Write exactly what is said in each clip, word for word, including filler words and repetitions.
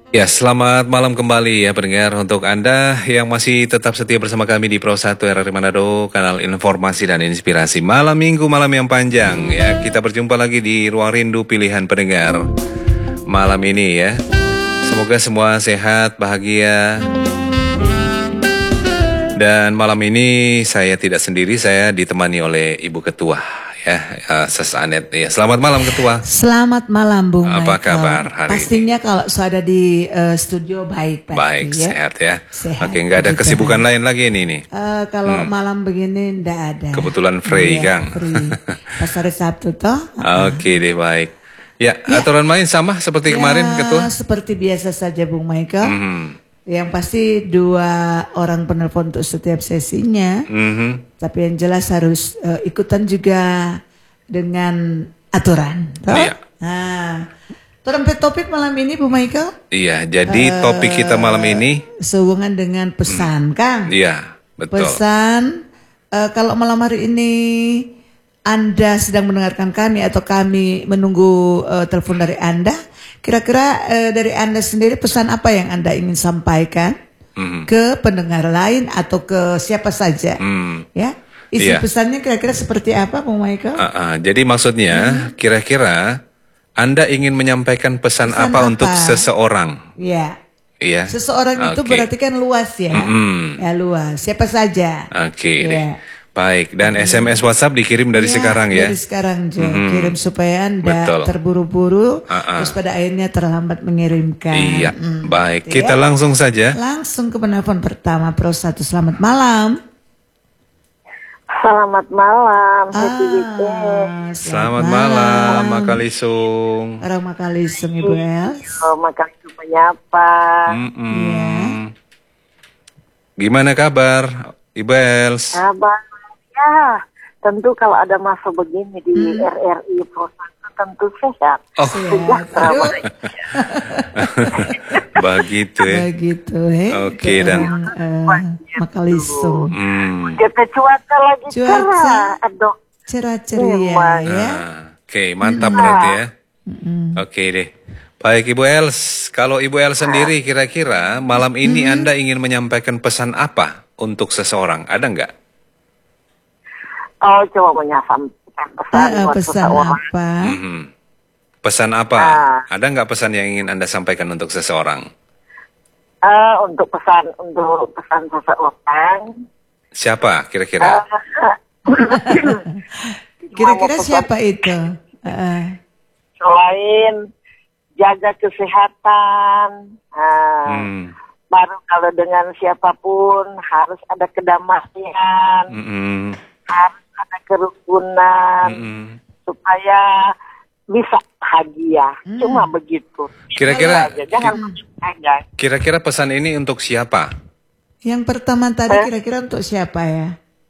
Ya, selamat malam kembali ya pendengar. Untuk Anda yang masih tetap setia bersama kami di Pro satu R R I Manado, kanal informasi dan inspirasi. Malam minggu, malam yang panjang ya. Kita berjumpa lagi di Ruang Rindu Pilihan Pendengar malam ini ya. Semoga semua sehat, bahagia. Dan malam ini saya tidak sendiri, saya ditemani oleh Ibu Ketua ya, uh, Ses Anet. Ya, selamat malam Ketua. Selamat malam Bung Apa Michael. kabar hari Pastinya ini? kalau sudah di uh, studio baik pasti, Baik, ya? sehat ya. Sehat, Oke, nggak ada puji kesibukan Tuhan. lain lagi ini nih. Uh, kalau Hmm. malam begini ndak ada. Kebetulan free, Iya, Kang. free. Pas hari Sabtu toh. Oke deh, baik. Ya, aturan main sama seperti Ya, kemarin Ketua. seperti biasa saja Bung Michael. Mhm. Yang pasti dua orang penelpon untuk setiap sesinya. Mhm. Tapi yang jelas harus uh, ikutan juga dengan aturan. Toh? Iya. Nah, topik malam ini Bu Michael. Iya, jadi topik kita malam ini Sehubungan dengan pesan, Kang. iya, betul. Pesan, uh, kalau malam hari ini Anda sedang mendengarkan kami atau kami menunggu uh, telepon dari Anda, kira-kira uh, dari Anda sendiri pesan apa yang Anda ingin sampaikan Mhm. ke pendengar lain atau ke siapa saja, Hmm. ya? Isi Iya. pesannya kira-kira seperti apa, Bu Michael? Ah, ah, jadi maksudnya kira-kira Anda ingin menyampaikan pesan, Pesan apa, apa? untuk seseorang? Ya, Iya. seseorang itu Oke. berarti kan luas ya, Mm-mm. ya luas. Siapa saja? Oke deh. Iya. Baik, dan S M S WhatsApp dikirim dari Ya, sekarang ya. Dari sekarang Jo, Mhm. kirim supaya Anda Betul. terburu-buru, Ah, ah. terus pada akhirnya terlambat mengirimkan. Iya, Hmm, baik. gitu Kita ya. langsung saja. Langsung ke penelpon pertama Pro satu. Selamat malam. Selamat malam, happy weekend. Selamat malam, Makalisung. Orang Makalisung Ibu Els. Oh, makasih menyapa. Mm-mm. Gimana kabar, Ibu Els? Kabar ya, tentu kalau ada masa begini di R R I perusahaan tentu sehat. Oh, Sehat. Aduh, begitu ya. begitu ya. Oke, dan- Orang, eh, Makalisung. Hmm. Kita cuaca lagi Cuaca. cerah, aduh. Cerah ceria Memang. ya. Nah, Oke, mantap berarti ya. Oke deh. Baik Ibu Els, kalau Ibu Els sendiri kira-kira malam ini Anda ingin menyampaikan pesan apa untuk seseorang? Ada nggak? Oh, coba menyampaikan pesan Ah, buat pesan seseorang. apa? Mhm. Pesan apa? Ah. Ada nggak pesan yang ingin Anda sampaikan untuk seseorang? Eh, untuk pesan untuk pesan seseorang. Siapa kira-kira? Kira-kira Mau pesan- siapa itu? Heeh. Selain jaga kesehatan, ah, Hmm. baru kalau dengan siapapun harus ada kedamaian, Mm-mm. harus ada kerukunan, Mm-mm. supaya bisa bahagia. Cuma begitu. Kira-kira- Itu aja, jangan aja. Kira-kira pesan ini untuk siapa? Yang pertama tadi kira-kira untuk siapa ya?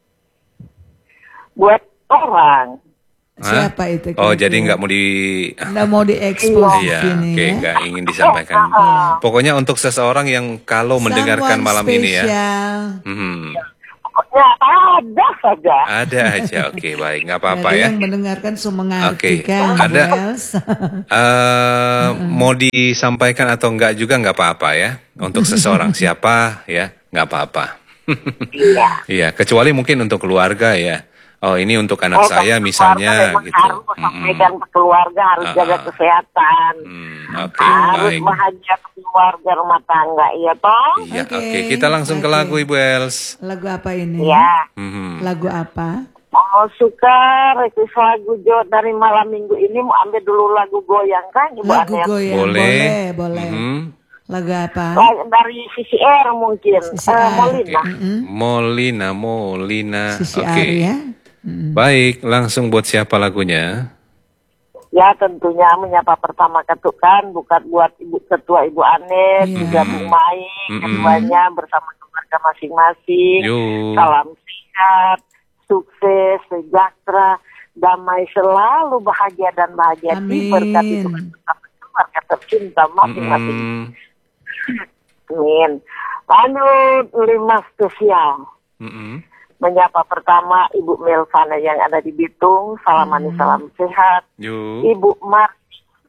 Buat orang. Hah? Siapa itu? Oh, kira-kira? jadi nggak mau di... Nggak mau diekspos di Iya, sini oke, ya. nggak ingin disampaikan. Pokoknya untuk seseorang yang kalau mendengarkan Someone malam ini ya. spesial. Mhm. Pokoknya ada saja. Ada aja, oke baik, nggak apa-apa Jadi ya. yang mendengarkan semua mengerti Oke, kan, ada- Bu Els? Eh, mau disampaikan atau enggak juga nggak apa-apa ya. Untuk seseorang siapa ya, nggak apa-apa. Iya. Iya, kecuali mungkin untuk keluarga ya. Oh, ini untuk anak Oh, saya kalau misalnya keluarga memang gitu. Harus sampaikan ke keluarga, harus Ah, jaga ah. kesehatan. Hmm, oke, Harus baik. bahagia ke keluarga rumah tangga, iya toh? Iya, Oke, oke. Kita langsung ke oke. lagu Ibu Els. Lagu apa ini? Iya. Mhm. Lagu apa? Oh, suka request lagu Jo dari malam minggu ini mau ambil dulu lagu goyang kan Ibu Lagu Anet? goyang. Boleh. Boleh, boleh. Mhm. Lagu apa? Lagu dari Sisi R mungkin. Sisi Eh, R. Molina. Mm-mm. Molina, Molina. Sisi Oke. R ya. Mm. Baik, langsung buat siapa lagunya? Ya tentunya menyapa pertama ketukan bukan buat Ibu Ketua Ibu Anet, Iya. juga Bu Mai, Mm-mm. keduanya bersama keluarga masing-masing. Yuk. Salam sehat, sukses, sejahtera, damai selalu, bahagia dan bahagia Amin. diberkati Tuhan bersama keluarga tercinta masing-masing. Mm, Amin. Lanjut lima spesial. mm-mm. Menyapa pertama Ibu Melvana yang ada di Bitung, salam manis, salam sehat. Yuk. Ibu Marti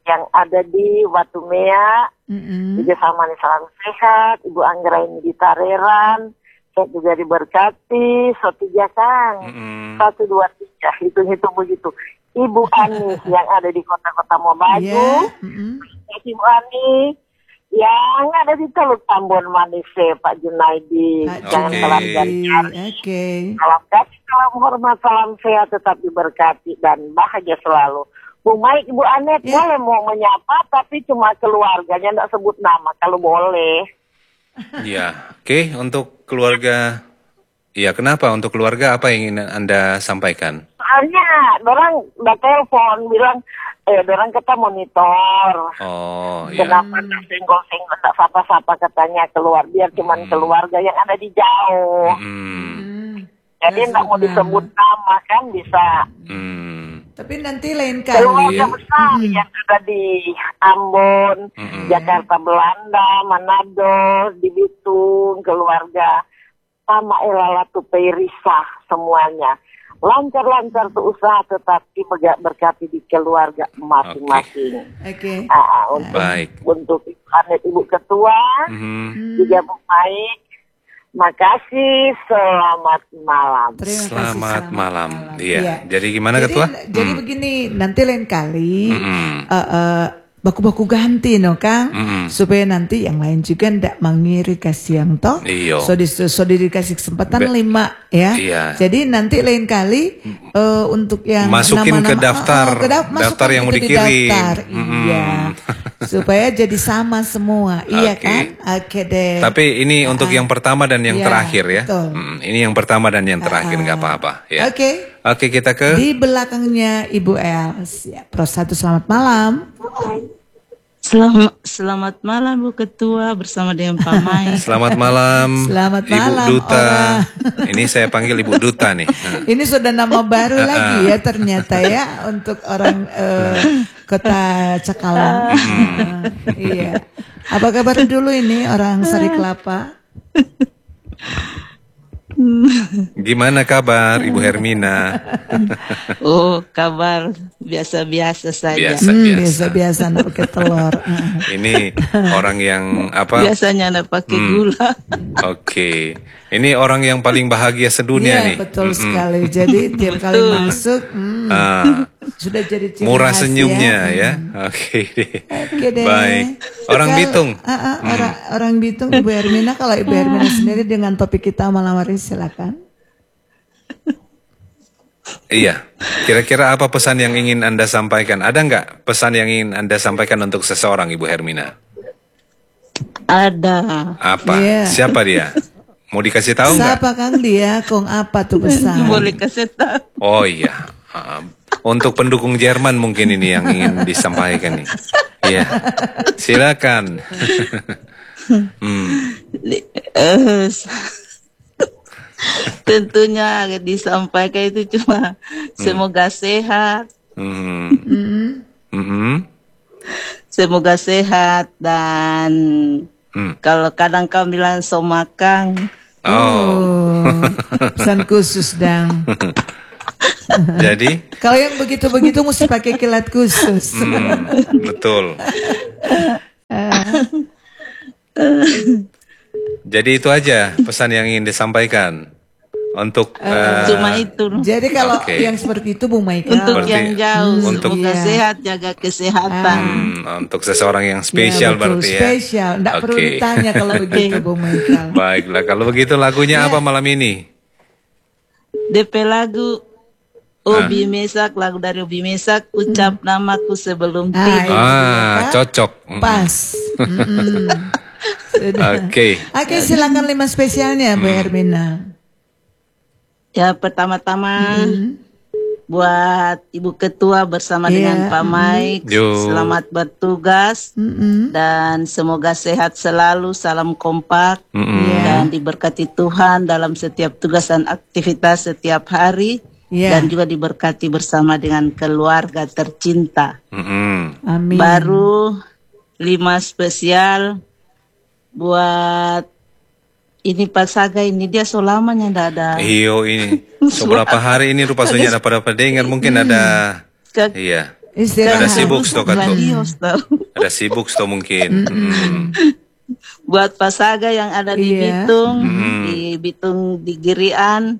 yang ada di Watumea, Mm-mm. juga sama nih salam sehat, Ibu Anggra ini di Tareran, saya juga diberkati, so tiga Kang, Mm-mm. satu dua tiga, hitung-hitung begitu. Ibu Ani yang ada di kota-kota Mobagu, Ya. Mm-mm. Ibu Ani yang ada di Teluk Tambon Manise, Pak Junaidi, Pak jangan Oke. salam dan Junaidi, oke. salam kasih, salam hormat, salam sehat, tetap diberkati dan bahagia selalu. Bu Maik, Ibu Anet, Ya. boleh mau menyapa, tapi cuma keluarganya, enggak sebut nama, kalau boleh. Ya, oke. Untuk keluarga, ya kenapa? Untuk keluarga apa yang ingin Anda sampaikan? Soalnya, orang udah telepon, bilang, eh, orang kita monitor. Oh, ya. Kenapa enggak senggol-senggol, enggak sapa-sapa katanya keluar, biar cuman keluarga yang ada di jauh. Mm. Hmm. Jadi enggak mau disebut nama, kan bisa. Mm. Tapi nanti lain kali. Keluarga besar yang ada di Ambon, Mm-mm. Jakarta, Belanda, Manado, di Bitung, keluarga sama Elalatu Peirisa semuanya. Lancar-lancar tuh usaha, tetapi berga- berkati di keluarga masing-masing. Oke. Ah, untuk, Baik. untuk Anet Ibu Ketua, Mhm. juga Bu Maik, makasih, selamat malam. Terima kasih, Selamat malam. Iya. Iya. Jadi gimana, jadi, Ketua? Jadi Hmm. begini, nanti lain kali Mm-mm. eh, eh, baku-baku ganti no Kang, Mm-mm. supaya nanti yang lain juga ndak mengiri kasih yang toh. Iyo. So, di, so dikasih kesempatan Be- lima ya. Iya. Jadi nanti lain kali eh, untuk yang Masukin ke nama-nama- daftar, oh, oh, ke daf- daftar masukkan yang mau itu di dikirim. daftar. Mm-mm. Iya. Supaya jadi sama semua. Iya Oke. kan? Oke deh. Tapi ini untuk yang pertama dan yang Iya, terakhir ya. betul. Mm, ini yang pertama dan yang terakhir, Ah, nggak apa-apa. Ya. Oke. Oke, kita ke Di belakangnya Ibu Els. Ya, Pro satu selamat malam. Selamat, selamat malam Bu Ketua bersama dengan Pak Mai. Selamat malam, Selamat Ibu malam, Duta. orang. Ini saya panggil Ibu Duta nih. Nah. Ini sudah nama baru lagi ya ternyata ya untuk orang eh, kota Cakalang. Ah, iya. Apa kabar dulu ini orang Sari Kelapa? Gimana kabar Ibu Hermina? Oh, kabar biasa-biasa saja. Biasa. Hmm, biasa-biasa anak pakai telur. Ah. Ini orang yang apa? Biasanya anak pakai gula. Oke. Ini orang yang paling bahagia sedunia Iya nih. betul Mm-mm. sekali. Jadi tiap kali masuk hmm, Ah, sudah jadi ciri murah khas senyumnya ya. ya. Oke deh. Oke deh. Baik. Orang Kalau- Bitung. Ah, ah, orang, orang Bitung, Ibu Hermina. Kalau Ibu Hermina sendiri dengan topik kita malam hari silakan. Iya. Kira-kira apa pesan yang ingin Anda sampaikan? Ada nggak pesan yang ingin Anda sampaikan untuk seseorang, Ibu Hermina? Ada. Apa? Iya. Siapa dia? Mau dikasih tahu nggak? Siapa Kang dia? Kong apa tuh pesan? Boleh kasih tahu. Oh iya. Ah, untuk pendukung Jerman mungkin ini yang ingin disampaikan nih. Iya. Silakan. hmm. Li- eh, s- Tentunya disampaikan itu cuma semoga sehat, Hmm. Hmm. semoga sehat dan Hmm. kalau kadang kau bilang somakang, Oh. Oh, pesan khusus dang. Jadi, Kalau yang begitu-begitu mesti pakai kilat khusus. hmm, betul. Jadi itu aja pesan yang ingin disampaikan untuk eh, cuma itu. Jadi kalau Oke. yang seperti itu Bu Maika. Untuk Berarti- yang jauh, untuk- semoga Iya. sehat, jaga kesehatan. hmm, untuk seseorang yang Ya, spesial betul, berarti ya. spesial. Nggak perlu Oke. ditanya kalau begitu Bu Maika. Baiklah, kalau begitu lagunya apa malam ini? D P lagu Obi Mesak, lagu dari Obi Mesak, ucap namaku sebelum Ah, tidur. itu Ah, kan? cocok. Mm. Pas. Mm-mm. Sudah. Oke. Oke, silakan lima spesialnya Bu Hermina. Ya pertama-tama buat Ibu Ketua bersama Iya, dengan Pak Mike, Yo. selamat bertugas Mm-mm. dan semoga sehat selalu, salam kompak Mm-mm. Iya. dan diberkati Tuhan dalam setiap tugas dan aktivitas setiap hari. Iya. Dan juga diberkati bersama dengan keluarga tercinta. Mm-mm. Amin. Baru lima spesial buat ini Pak Saga, ini dia so lamanya ndak ada. Iyo ini. Seberapa hari ini rupa sunya ada pada dengar mungkin ada. Ke- Iya. Istirahat. Ada sibuk stok atau Gladios tau. ada sibuk stok mungkin. Mm. Buat Pasaga yang ada di Iya. Bitung, di Bitung di Girian,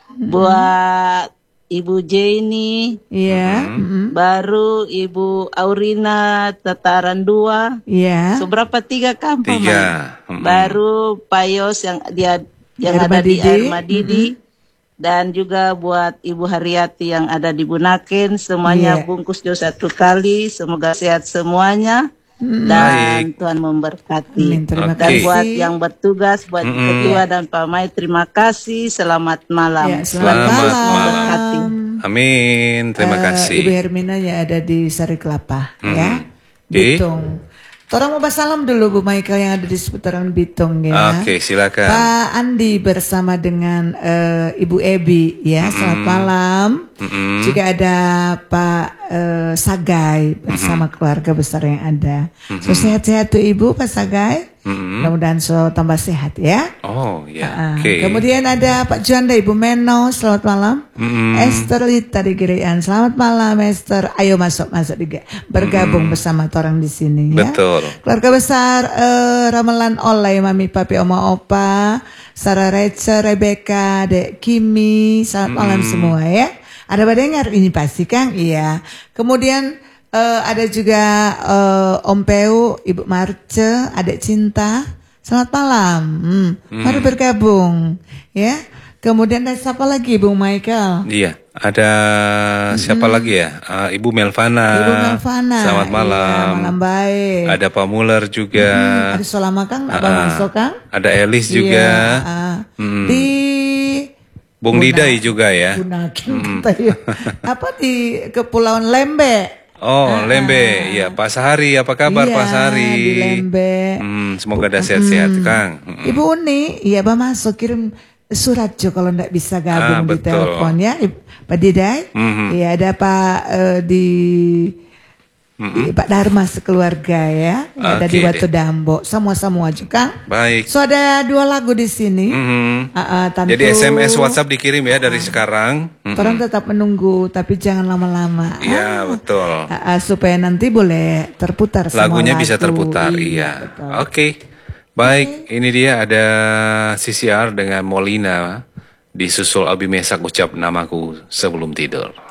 buat Ibu Jenny, Iya. Mm-mm. baru Ibu Aurina Tataran dua, Iya. seberapa tiga kampung Tiga. Mai. Mm-mm. Baru Payos yang dia yang Air ada di Madidi. Air Madidi, dan juga buat Ibu Haryati yang ada di Bunaken, semuanya Iya. bungkus jo satu kali, semoga sehat semuanya. Dan Baik. Tuhan memberkati. Amin, terima Oke. Dan kasih. buat yang bertugas, buat Mm-mm. ketua dan Pak Mai, terima kasih. Selamat malam. Ya, Tuhan selamat Selamat malam. memberkati. Amin. Terima Eh, kasih. Ibu Hermina ya ada di Sari Kelapa ya. Oke. Bitung. Torang mau bahas salam dulu Bu Michael yang ada di seputaran Bitung ya. Oke, silakan. Pak Andi bersama dengan eh, Ibu Ebi ya. Selamat malam. Mm-mm. Juga ada Pak eh, Sagai bersama keluarga besar yang ada. So sehat-sehat tuh Ibu Pak Sagai. Mudah-mudahan so tambah sehat ya. Oh, ya. Ah, Oke. Kemudian ada Pak Juanda, Ibu Meno, selamat malam. Mm-mm. Esther Lita di Girian, selamat malam Esther. Ayo masuk masuk di bergabung bersama orang di sini ya. Betul. Keluarga besar eh, Ramelan Oleh, Mami Papi Oma Opa, Sarah Reca, Rebecca, Dek Kimi, selamat malam semua ya. Ada pada dengar ini pasti Kang? Iya. Kemudian eh, ada juga eh, Om Peu, Ibu Marce, Adek Cinta. Selamat malam. Hmm. Mari bergabung ya. Kemudian ada siapa lagi Bung Michael? Iya, ada siapa lagi ya? Ah, Ibu Melvana. Ibu Melvana. Selamat malam. Iya, malam baik. Ada Pak Muller juga. Hmm, ada Solama Kang, Abang Ah, masuk Kang? Ada Elis juga. Iya, ah. Hmm. Di Bung Didai juga ya. Bunaken kata ya. Apa di Kepulauan Lembe? Oh, Lembe. Ya, Pak Sahari. Apa kabar Iya, Pak Sahari? di Lembe. Hmm, semoga ada sehat-sehat, Kang. Mm. Ibu Uni, iya Bang masuk kirim surat Jo kalau ndak bisa gabung Ah, di betul. telepon ya. Ibu- Pak Didai. Mhm. Iya ada Pak eh, di di Pak Dharma sekeluarga ya. Ada di Oke Watu deh. Dambo. Semua-semua juga. Baik. So ada dua lagu di sini. Mhm. Ah, ah, tentu, Jadi S M S WhatsApp dikirim ya dari sekarang. Mm. Orang tetap menunggu tapi jangan lama-lama. Iya, betul. Ah, ah, supaya nanti boleh terputar semua Lagunya bisa lagu. terputar, iya. betul. Oke. Baik, ini dia ada C C R dengan Molina. Disusul Abi Mesak ucap namaku sebelum tidur.